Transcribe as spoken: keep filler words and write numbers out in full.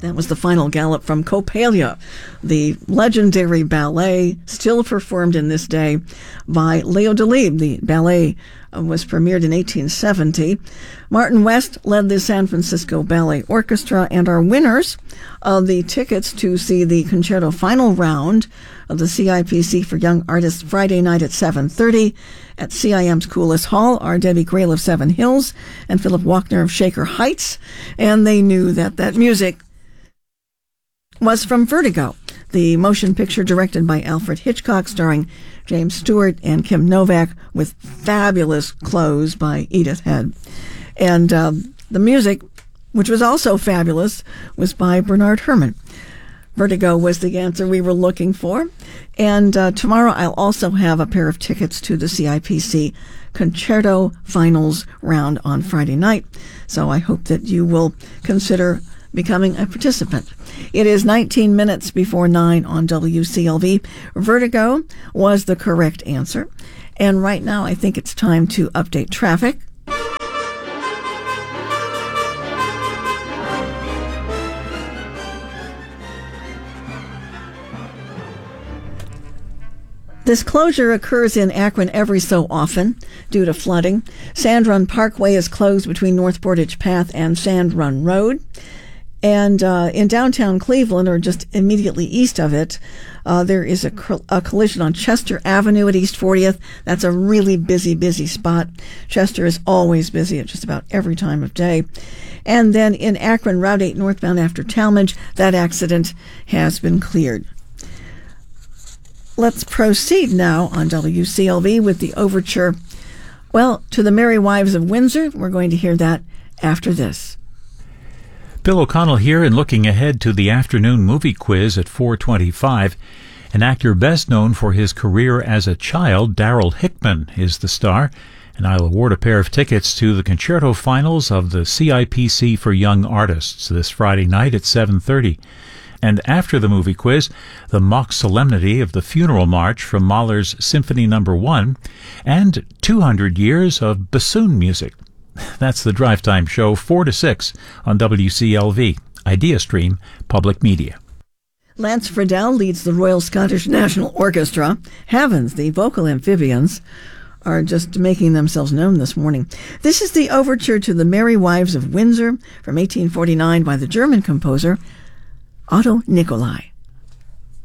That was the final gallop from Coppelia, the legendary ballet still performed in this day by Leo Delibes. The ballet was premiered in eighteen seventy. Martin West led the San Francisco Ballet Orchestra, and our winners of the tickets to see the concerto final round of the C I P C for Young Artists Friday night at seven thirty at C I M's Coolest Hall are Debbie Grail of Seven Hills and Philip Walkner of Shaker Heights, and they knew that that music was from Vertigo, the motion picture directed by Alfred Hitchcock, starring James Stewart and Kim Novak, with fabulous clothes by Edith Head. And uh, the music, which was also fabulous, was by Bernard Herrmann. Vertigo was the answer we were looking for. And uh, tomorrow I'll also have a pair of tickets to the C I P C Concerto Finals round on Friday night. So I hope that you will consider becoming a participant. It is nineteen minutes before nine on W C L V. Vertigo was the correct answer. And right now I think it's time to update traffic. This closure occurs in Akron every so often due to flooding. Sand Run Parkway is closed between North Portage Path and Sand Run Road. And uh, in downtown Cleveland, or just immediately east of it, uh, there is a, col- a collision on Chester Avenue at East fortieth. That's a really busy, busy spot. Chester is always busy at just about every time of day. And then in Akron, Route eight northbound after Talmadge, that accident has been cleared. Let's proceed now on W C L V with the overture, well, to the Merry Wives of Windsor. We're going to hear that after this. Bill O'Connell here, and looking ahead to the afternoon movie quiz at four twenty-five. An actor best known for his career as a child, Darryl Hickman, is the star, and I'll award a pair of tickets to the concerto finals of the C I P C for Young Artists this Friday night at seven thirty. And after the movie quiz, the mock solemnity of the funeral march from Mahler's Symphony Number One, and two hundred years of bassoon music. That's the Drive Time Show, four to six on W C L V, IdeaStream Public Media. Lance Friedel leads the Royal Scottish National Orchestra. Heavens, the vocal amphibians are just making themselves known this morning. This is the overture to the Merry Wives of Windsor from eighteen forty-nine by the German composer Otto Nicolai.